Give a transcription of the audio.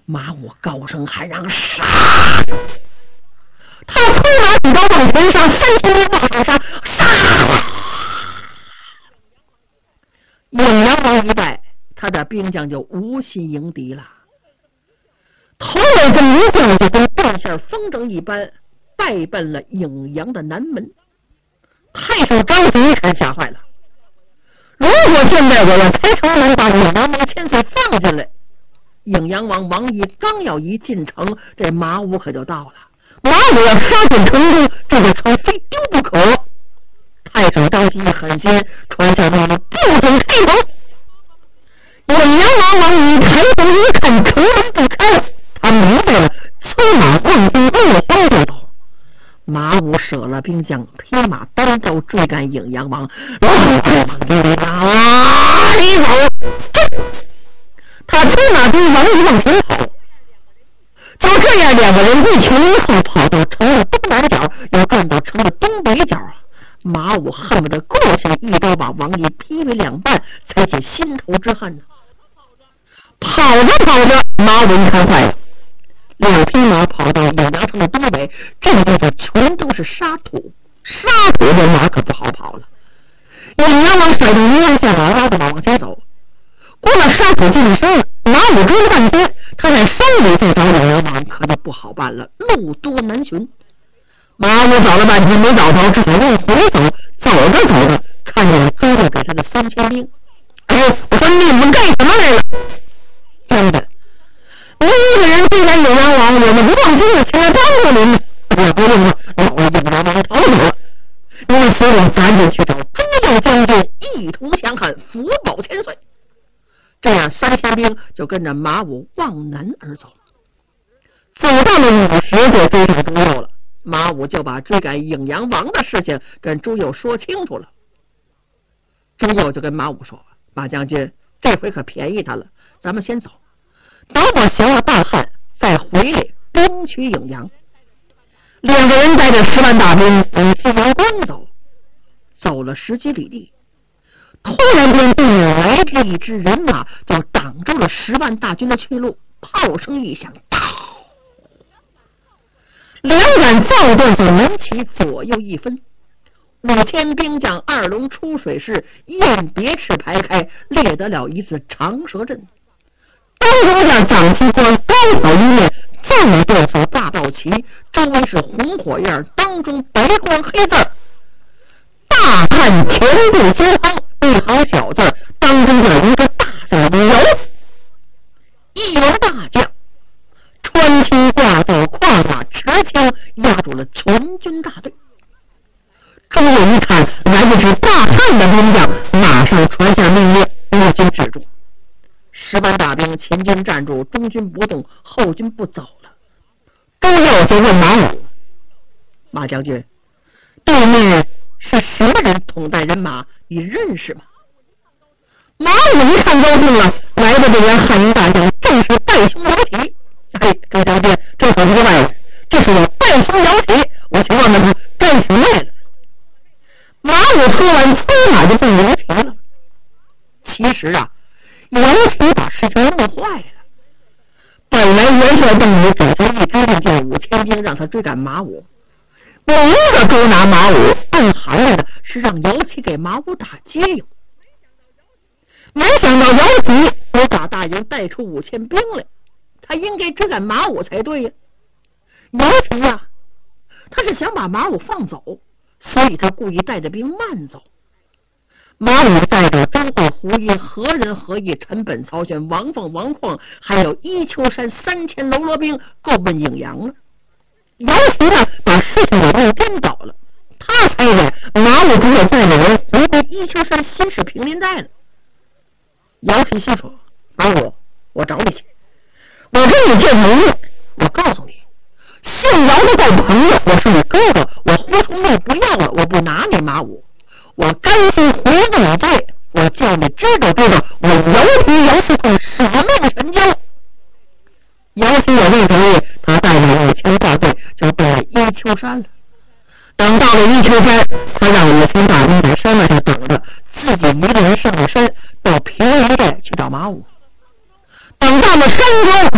马武高声喊让：“杀！”他从马一刀往前上，3千兵往上杀，杀！颍阳王一败，他的兵将就无心迎敌了。头尾的名将就跟断线风筝一般，败奔了颍阳的南门。太守张巡是吓坏了。如果现在我要开城门把颍阳王千岁放进来，颍阳王王毅刚要一进城，这马武可就到了。马武要杀进城中，这个城非丢不可。太守张巡一狠心，传下命令不准开城。颍阳王王毅抬头一看，城门不开，他明白了，催马望东落荒就走。马武舍了兵将，披马单刀追赶颍阳王。你走！他催马兵王毅往前跑。就这样，两个人一前一后跑到城的东南角，又转到城的东北角。马武恨不得过去一刀把王毅劈为2半，才解心头之恨呢。跑着跑着，马武一看坏了，2匹马跑到颍阳城的东北，这个地方全都是沙土，沙土的马可不好跑了。颍阳王甩动一下马，拉着马往前走，过了沙土进了山了。马武追了半天，他在山里再找颍阳王，可就不好办了，路多难寻。马武找了半天没找着，只好往回走。走着走着，看见了哥哥给他的3000兵。哎，我说你们干什么来了？真的，您一个人追赶颍阳王，我们不放心了，前来帮助您。我不用了，老爷颍阳王逃走了。你们所有赶紧去找诸右将军，一同相看，福保千岁。这样3000兵就跟着马武往南而走。走到了午时，就追上朱佑了。马武就把追赶颍阳王的事情跟朱佑说清楚了。朱佑就跟马武说：“马将军，这回可便宜他了，咱们先走，等我降了大汉，再回来攻取颍阳。”2个人带着10万大兵往西阳关走，走了10几里地，突然间对面来着一支人马，就挡住了10万大军的去路。炮声一响，2杆造盾就能起左右一分，5000兵将2龙出水势，雁别翅排开，列得了一字长蛇阵。当中将长旗官高挑一面，纵队所大报旗，周围是红火焰，当中白光黑字，大汉前部先锋，一行小字，当中有一个大字有。一员大将穿青挂奏，跨马持枪，压住了全军大队。朱佑一看来的是大汉的兵将，马上传下命令，我军止住。10万大兵前军站住，中军不动，后军不走了。朱佑就问马武：“马将军，对面是什么人统带人马？你认识吗？”马武一看高兴了，来的这员汉营大将正是带兄姚启。哎，朱将军，这可不是外人，这是我带兄姚启，我去问问他干什么来了。马武说完，催马就奔姚启了。其实啊，姚启把事情弄坏了。本来元帅邓禹给他一支令箭5000兵，让他追赶马武，明着捉拿马武，暗含来的是让姚启给马武打接应。没想到姚启给打大营带出5000兵来，他应该追赶马武才对呀。姚启呀，他是想把马武放走，所以他故意带着兵慢走。马武带着张会、胡一、何仁、何义、陈本、曹玄、王凤、王旷，还有伊丘山3000喽啰兵，够奔颍阳了。姚启呢，把事情给弄颠倒了，他猜着马武只有带着人回到伊丘山新市平林寨了。姚启心说：“马武，我找你去，我跟你见盟了。我告诉你，姓姚的够朋友，我是你哥哥，我胡同内不要了，我不拿你马武，我甘心回到你寨，我叫你知道知道，我姚启姚世凤舍命神交。”姚启有这主意，他带着5000大队就到了伊丘山了。等到了伊丘山，他让5000大兵在山上等着，自己一个人上了山，到平林寨去找马武。等到了山中，